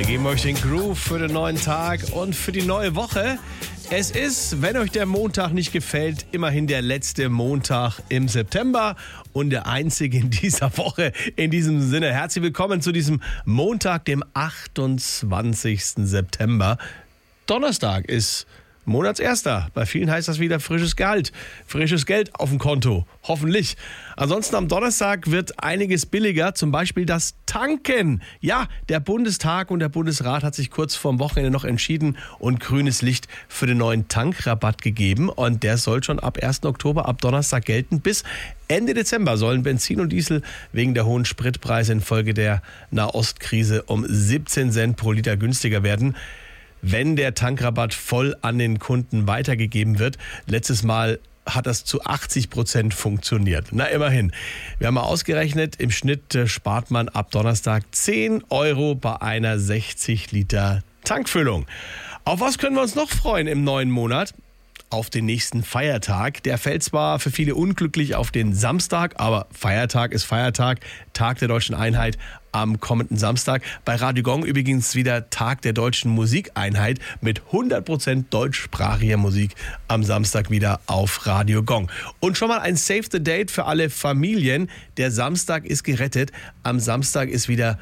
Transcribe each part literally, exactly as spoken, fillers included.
Wir geben euch den Groove für den neuen Tag und für die neue Woche. Es ist, wenn euch der Montag nicht gefällt, immerhin der letzte Montag im September und der einzige in dieser Woche. In diesem Sinne, herzlich willkommen zu diesem Montag, dem achtundzwanzigsten September. Donnerstag ist Monatserster. Bei vielen heißt das wieder frisches Gehalt, frisches Geld auf dem Konto. Hoffentlich. Ansonsten am Donnerstag wird einiges billiger, zum Beispiel das Tanken. Ja, der Bundestag und der Bundesrat hat sich kurz vorm Wochenende noch entschieden und grünes Licht für den neuen Tankrabatt gegeben. Und der soll schon ab ersten Oktober, ab Donnerstag gelten. Bis Ende Dezember sollen Benzin und Diesel wegen der hohen Spritpreise infolge der Nahostkrise um siebzehn Cent pro Liter günstiger werden, wenn der Tankrabatt voll an den Kunden weitergegeben wird. Letztes Mal hat das zu achtzig Prozent funktioniert. Na, immerhin. Wir haben mal ausgerechnet, im Schnitt spart man ab Donnerstag zehn Euro bei einer sechzig Liter Tankfüllung. Auf was können wir uns noch freuen im neuen Monat? Auf den nächsten Feiertag. Der fällt zwar für viele unglücklich auf den Samstag, aber Feiertag ist Feiertag, Tag der Deutschen Einheit am kommenden Samstag. Bei Radio Gong übrigens wieder Tag der Deutschen Musikeinheit mit hundert Prozent deutschsprachiger Musik am Samstag wieder auf Radio Gong. Und schon mal ein Save the Date für alle Familien. Der Samstag ist gerettet. Am Samstag ist wieder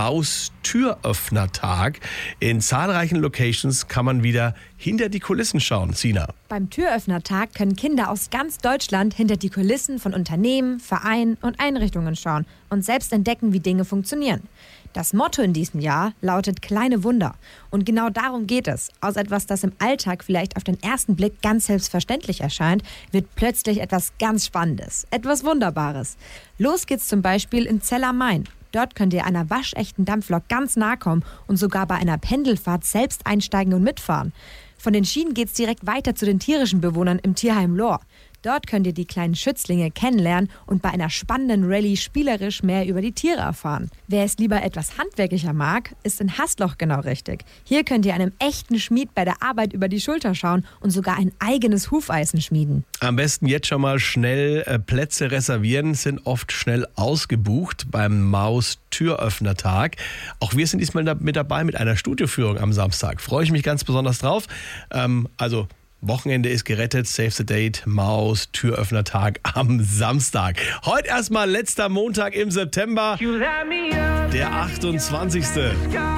Maus-Türöffner-Tag. In zahlreichen Locations kann man wieder hinter die Kulissen schauen. Sina. Beim Türöffnertag können Kinder aus ganz Deutschland hinter die Kulissen von Unternehmen, Vereinen und Einrichtungen schauen und selbst entdecken, wie Dinge funktionieren. Das Motto in diesem Jahr lautet kleine Wunder. Und genau darum geht es. Aus etwas, das im Alltag vielleicht auf den ersten Blick ganz selbstverständlich erscheint, wird plötzlich etwas ganz Spannendes, etwas Wunderbares. Los geht's zum Beispiel in Zell am Main. Dort könnt ihr einer waschechten Dampflok ganz nahe kommen und sogar bei einer Pendelfahrt selbst einsteigen und mitfahren. Von den Schienen geht's direkt weiter zu den tierischen Bewohnern im Tierheim Lohr. Dort könnt ihr die kleinen Schützlinge kennenlernen und bei einer spannenden Rallye spielerisch mehr über die Tiere erfahren. Wer es lieber etwas handwerklicher mag, ist in Hasloch genau richtig. Hier könnt ihr einem echten Schmied bei der Arbeit über die Schulter schauen und sogar ein eigenes Hufeisen schmieden. Am besten jetzt schon mal schnell äh, Plätze reservieren, sind oft schnell ausgebucht beim Maus-Türöffner-Tag. Auch wir sind diesmal da, mit dabei mit einer Studioführung am Samstag. Freue ich mich ganz besonders drauf. Ähm, also Wochenende ist gerettet, Save the Date, Maus, Türöffner-Tag am Samstag. Heute erstmal letzter Montag im September, der achtundzwanzigste